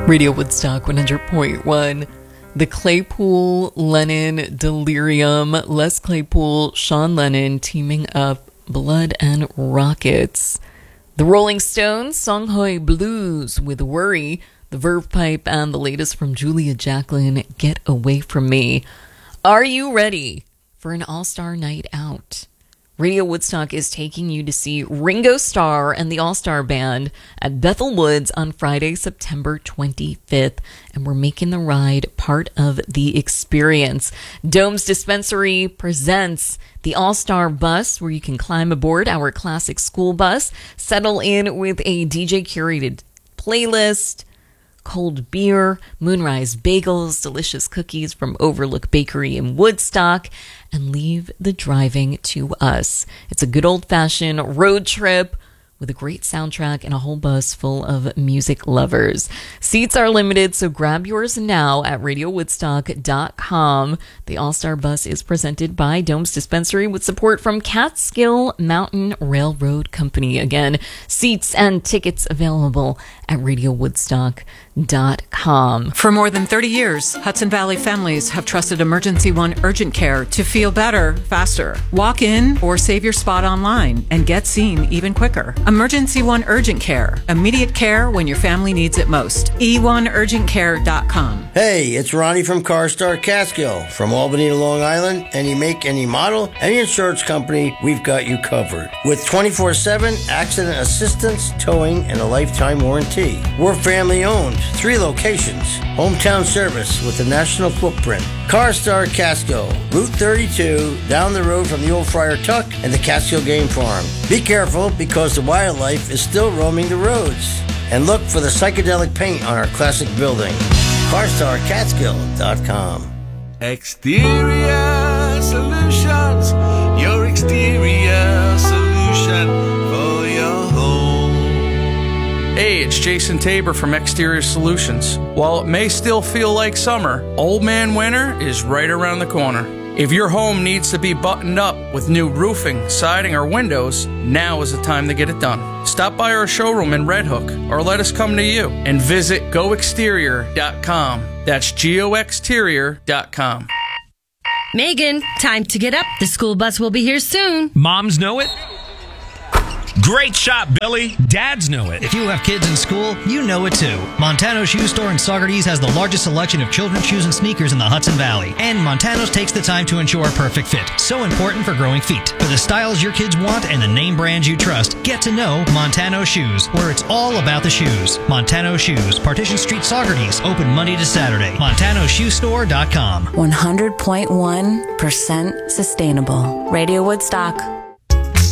Radio Woodstock 100.1. The Claypool, Lennon, Delirium, Les Claypool, Sean Lennon teaming up, Blood and Rockets. The Rolling Stones, Songhai Blues with Worry, the Verve Pipe, and the latest from Julia Jacklin, Get Away From Me. Are you ready for an all-star night out? Radio Woodstock is taking you to see Ringo Starr and the All-Star Band at Bethel Woods on Friday, September 25th, and we're making the ride part of the experience. Dome's Dispensary presents the All-Star Bus, where you can climb aboard our classic school bus, settle in with a DJ-curated playlist, cold beer, Moonrise bagels, delicious cookies from Overlook Bakery in Woodstock, and leave the driving to us. It's a good old-fashioned road trip with a great soundtrack and a whole bus full of music lovers. Seats are limited, so grab yours now at radiowoodstock.com. The All-Star Bus is presented by Dome's Dispensary with support from Catskill Mountain Railroad Company. Again, seats and tickets available at radiowoodstock.com. For more than 30 years, Hudson Valley families have trusted Emergency One Urgent Care to feel better, faster. Walk in or save your spot online and get seen even quicker. Emergency One Urgent Care. Immediate care when your family needs it most. e1urgentcare.com. Hey, it's Ronnie from CarStar Catskill. From Albany to Long Island, any make, any model, any insurance company, we've got you covered. With 24/7 accident assistance, towing, and a lifetime warranty. We're family owned, 3 locations. Hometown service with a national footprint. CarStar Catskill, Route 32, down the road from the old Friar Tuck and the Catskill Game Farm. Be careful because the wildlife is still roaming the roads. And look for the psychedelic paint on our classic building. CarstarCatskill.com. Exterior Solutions, your exterior solution for your home. Hey, it's Jason Tabor from Exterior Solutions. While it may still feel like summer, Old Man Winter is right around the corner. If your home needs to be buttoned up with new roofing, siding, or windows, now is the time to get it done. Stop by our showroom in Red Hook or let us come to you and visit goexterior.com. That's goexterior.com. Megan, time to get up. The school bus will be here soon. Moms know it. Great shot, Billy. Dads know it. If you have kids in school, you know it too. Montano's Shoe Store in Saugerties has the largest selection of children's shoes and sneakers in the Hudson Valley. And Montano's takes the time to ensure a perfect fit. So important for growing feet. For the styles your kids want and the name brands you trust, get to know Montano Shoes, where it's all about the shoes. Montano Shoes, Partition Street, Saugerties, open Monday to Saturday. MontanoShoeStore.com. 100.1% sustainable. Radio Woodstock.